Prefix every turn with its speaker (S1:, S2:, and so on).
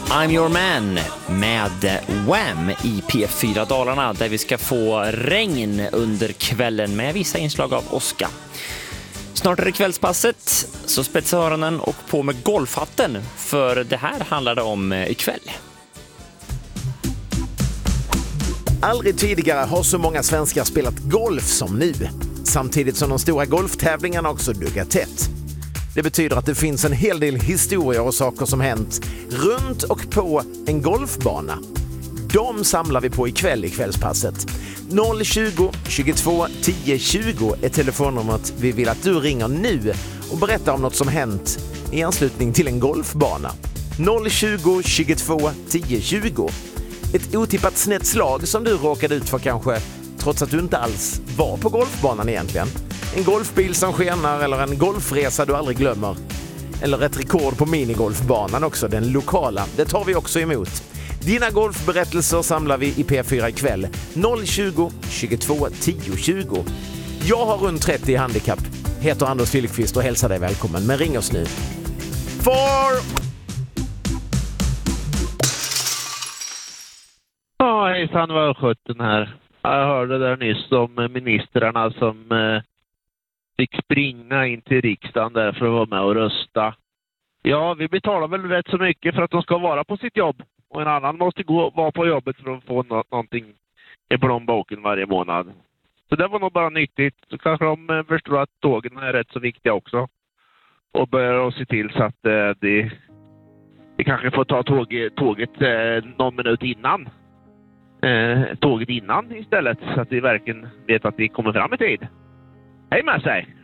S1: I'm Your Man med Wham i P4 Dalarna, där vi ska få regn under kvällen med vissa inslag av åska. Snart är det kvällspasset, så spetsa öronen och på med golfhatten, för det här handlar det om ikväll.
S2: Aldrig tidigare har så många svenskar spelat golf som nu, samtidigt som de stora golftävlingarna också duggar tätt. Det betyder att det finns en hel del historier och saker som hänt runt och på en golfbana. De samlar vi på ikväll i kvällspasset. 020 22 10 20 är telefonnumret vi vill att du ringer nu och berättar om något som hänt i anslutning till en golfbana. 020 22 10 20. Ett otippat snett slag som du råkade ut för kanske, trots att du inte alls var på golfbanan egentligen. En golfbil som skenar eller en golfresa du aldrig glömmer. Eller ett rekord på minigolfbanan också, den lokala. Det tar vi också emot. Dina golfberättelser samlar vi i P4 ikväll. 020 22 10 20. Jag har runt 30 i handikapp. Heter Anders Filipqvist och hälsar dig välkommen. Men ring oss nu.
S3: Ja, hejsan, var 17 här. Jag hörde där nyss om ministrarna som fick springa in till riksdagen där för att vara med och rösta. Ja, vi betalar väl rätt så mycket för att de ska vara på sitt jobb. Och en annan måste vara på jobbet för att få någonting i plånboken varje månad. Så det var nog bara nyttigt. Så kanske de förstår att tågen är rätt så viktiga också. Och börjar se till så att de kanske får ta tåget någon minut innan. Tåget innan istället, så att vi verkligen vet att vi kommer fram i tid. Hej med sig!